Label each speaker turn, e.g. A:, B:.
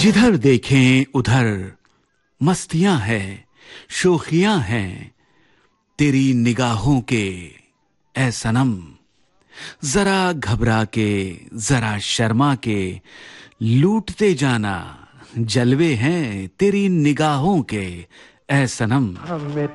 A: जिधर देखें उधर मस्तियां हैं, शोखियां हैं तेरी निगाहों के ए सनम। जरा घबरा के जरा शर्मा के लूटते जाना, जलवे हैं तेरी निगाहों के ए सनम।